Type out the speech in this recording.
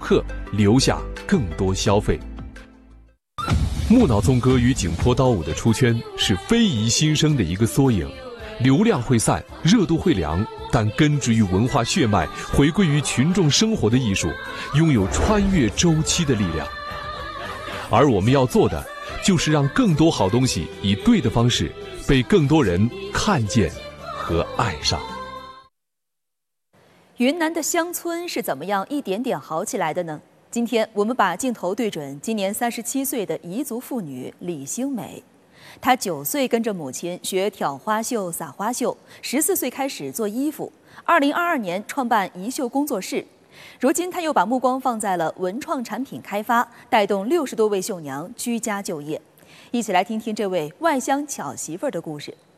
客留下更多消费。木脑纵歌与景颇刀舞的出圈是非遗新生的一个缩影，流量会散，热度会凉，但根植于文化血脉、回归于群众生活的艺术，拥有穿越周期的力量。而我们要做的，就是让更多好东西以对的方式，被更多人看见和爱上。 云南的乡村是怎么样一点点好起来的呢？今天我们把镜头对准今年37岁的彝族妇女李兴美。她9岁跟着母亲学挑花绣、撒花绣，14岁开始做衣服，2022年创办彝绣工作室。如今她又把目光放在了文创产品开发，带动60多位绣娘居家就业。一起来听听这位外乡巧媳妇的故事。